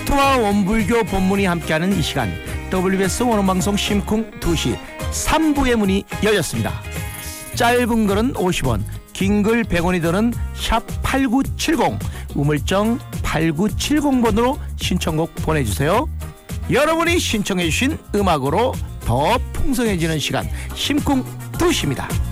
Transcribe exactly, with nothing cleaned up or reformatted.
성도와 원불교 본문이 함께하는 이 시간, 더블유비에스 원어방송 심쿵 두 시 삼 부의 문이 열렸습니다. 짧은 글은 오십 원, 긴 글 백 원이 드는 샵 팔구칠공, 우물정 팔구칠공 번으로 신청곡 보내주세요. 여러분이 신청해 주신 음악으로 더 풍성해지는 시간, 심쿵 두 시입니다.